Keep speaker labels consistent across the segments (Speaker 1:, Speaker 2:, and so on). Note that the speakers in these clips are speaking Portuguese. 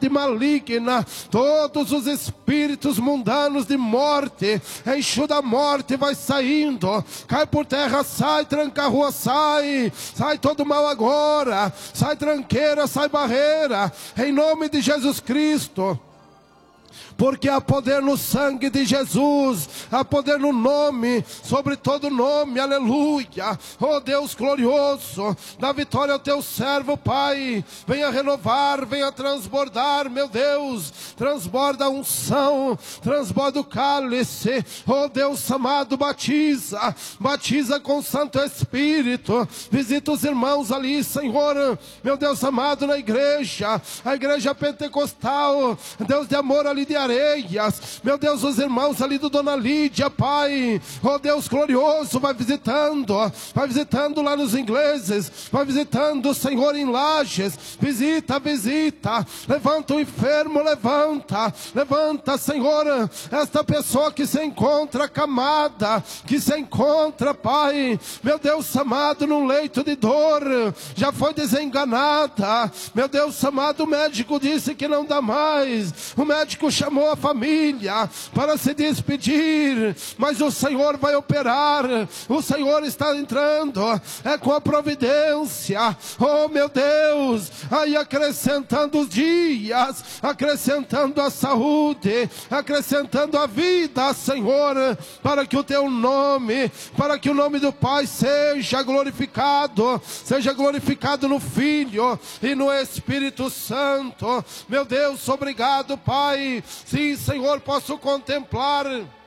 Speaker 1: maligna, todos os espíritos mundanos de morte, eixo da morte vai saindo, cai por terra, sai, tranca a rua, sai todo mal agora, sai tranqueira, sai barreira, em nome de Jesus Cristo. Porque há poder no sangue de Jesus, há poder no nome, sobre todo nome, aleluia. Oh Deus glorioso, dá vitória ao teu servo, Pai. Venha renovar, venha transbordar, meu Deus. Transborda a unção, transborda o cálice. Oh Deus amado, batiza com o Santo Espírito. Visita os irmãos ali, Senhor, meu Deus amado, na igreja, a igreja pentecostal, Deus de amor ali de Areias, meu Deus, os irmãos ali do Dona Lídia, Pai, oh Deus glorioso, vai visitando lá nos ingleses, vai visitando, Senhor, em Lages, visita, levanta o enfermo, levanta, Senhor, esta pessoa que se encontra acamada, que se encontra, Pai, meu Deus amado, num leito de dor, já foi desenganada, meu Deus amado, o médico disse que não dá mais, o médico chamou a família para se despedir, mas o Senhor vai operar, o Senhor está entrando, é com a providência, oh meu Deus, aí acrescentando os dias, acrescentando a saúde, acrescentando a vida, Senhor, para que o teu nome, para que o nome do Pai seja glorificado no Filho e no Espírito Santo, meu Deus, obrigado, Pai. Sim, Senhor, posso contemplar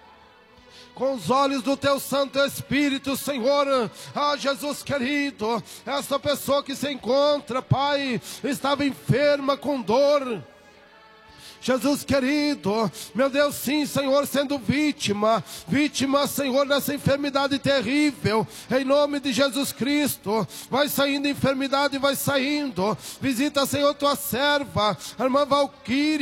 Speaker 1: com os olhos do teu Santo Espírito, Senhor, Jesus querido, essa pessoa que se encontra, Pai, estava enferma com dor, Jesus querido, meu Deus, sim, Senhor, sendo vítima, Senhor, dessa enfermidade terrível, em nome de Jesus Cristo, vai saindo a enfermidade, vai saindo, visita, Senhor, tua serva, a irmã Valquíria,